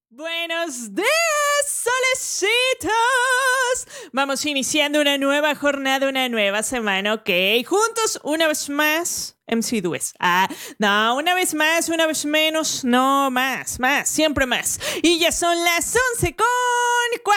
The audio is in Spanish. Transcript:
Buenos días, solecitos. Vamos iniciando una nueva jornada, una nueva semana, ¿ok? Juntos, una vez más, MC Dues. No, una vez más, una vez menos, no, más, siempre más. Y ya son las 11:04.